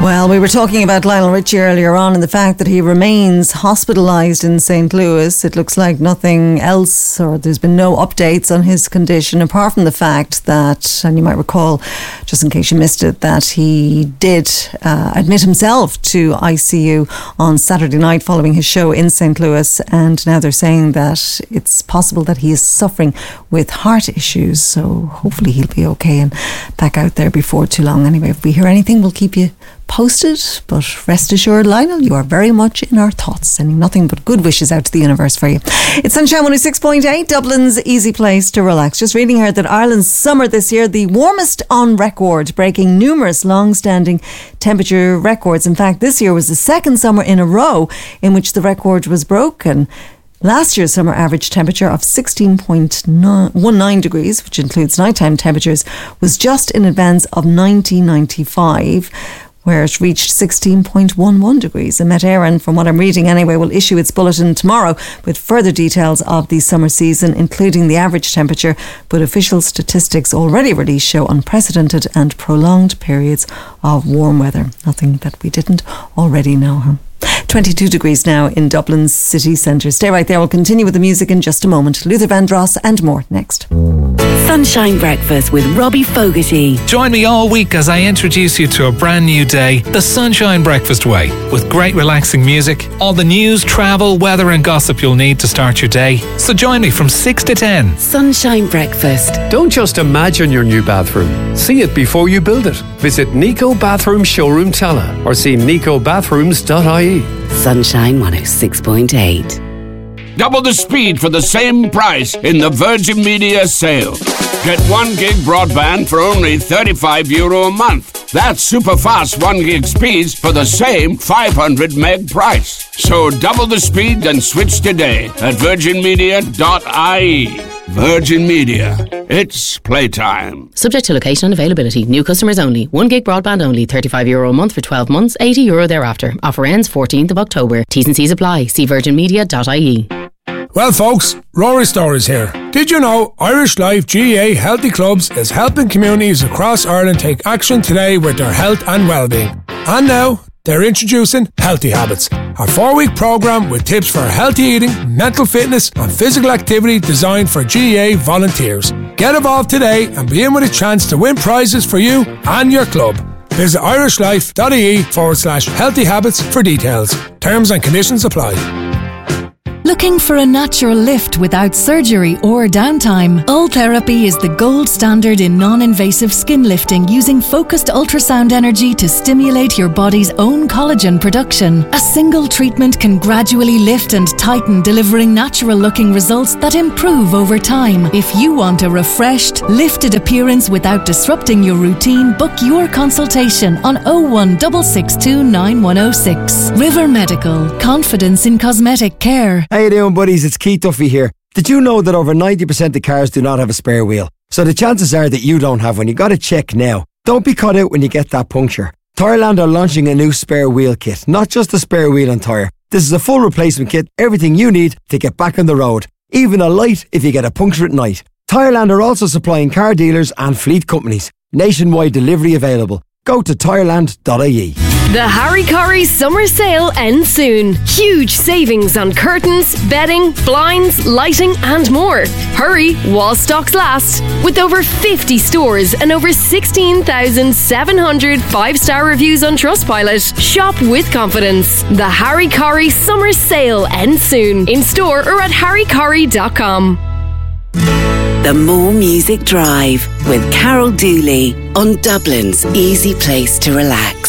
Well, we were talking about Lionel Richie earlier on and the fact that he remains hospitalised in St. Louis. It looks like nothing else, or there's been no updates on his condition, apart from the fact that, and you might recall, just in case you missed it, that he did admit himself to ICU on Saturday night following his show in St. Louis. And now they're saying that it's possible that he is suffering with heart issues. So hopefully he'll be okay and back out there before too long. Anyway, if we hear anything, we'll keep you posted, but rest assured, Lionel, you are very much in our thoughts, sending nothing but good wishes out to the universe for you. It's Sunshine 106.8, Dublin's easy place to relax. Just reading here that Ireland's summer this year, the warmest on record, breaking numerous long-standing temperature records. In fact, this year was the second summer in a row in which the record was broken. Last year's summer average temperature of 16.19 degrees, which includes nighttime temperatures, was just in advance of 1995, where it reached 16.11 degrees. And Met Éireann, from what I'm reading anyway, will issue its bulletin tomorrow with further details of the summer season, including the average temperature. But official statistics already released show unprecedented and prolonged periods of warm weather. Nothing that we didn't already know, huh? 22 degrees now in Dublin's city centre. Stay right there. We'll continue with the music in just a moment. Luther Vandross and more next. Sunshine Breakfast with Robbie Fogarty. Join me all week as I introduce you to a brand new day, the Sunshine Breakfast way, with great relaxing music, all the news, travel, weather and gossip you'll need to start your day. So join me from 6 to 10. Sunshine Breakfast. Don't just imagine your new bathroom. See it before you build it. Visit Nico Bathroom Showroom Tala or see nicobathrooms.ie. Sunshine 106.8. Double the speed for the same price in the Virgin Media sale. Get 1 gig broadband for only €35 a month. That's super fast 1 gig speeds for the same 500 meg price. So double the speed and switch today at virginmedia.ie. Virgin Media. It's playtime. Subject to location and availability. New customers only. 1 gig broadband only. €35 a month for 12 months. €80 thereafter. Offer ends 14th of October. T's and C's apply. See virginmedia.ie. Well folks, Rory Stories here. Did you know Irish Life GAA Healthy Clubs is helping communities across Ireland take action today with their health and well-being? And now, they're introducing Healthy Habits, a 4-week programme with tips for healthy eating, mental fitness and physical activity designed for GAA volunteers. Get involved today and be in with a chance to win prizes for you and your club. Visit irishlife.ie/healthy habits for details. Terms and conditions apply. Looking for a natural lift without surgery or downtime? Ultherapy is the gold standard in non-invasive skin lifting using focused ultrasound energy to stimulate your body's own collagen production. A single treatment can gradually lift and tighten, delivering natural-looking results that improve over time. If you want a refreshed, lifted appearance without disrupting your routine, book your consultation on 01662 9106. River Medical. Confidence in cosmetic care. How you doing, buddies? It's Keith Duffy here. Did you know that over 90% of cars do not have a spare wheel? So the chances are that you don't have one. You got to check now. Don't be caught out when you get that puncture. Tyreland are launching a new spare wheel kit. Not just a spare wheel and tyre. This is a full replacement kit. Everything you need to get back on the road. Even a light if you get a puncture at night. Tyreland are also supplying car dealers and fleet companies. Nationwide delivery available. Go to tyreland.ie. The Harry Corrie summer sale ends soon. Huge savings on curtains, bedding, blinds, lighting and more. Hurry while stocks last. With over 50 stores and over 16,700 5-star reviews on Trustpilot. Shop with confidence. The Harry Corrie summer sale ends soon. In store or at harrycorrie.com. The More Music Drive with Carol Dooley on Dublin's easy place to relax.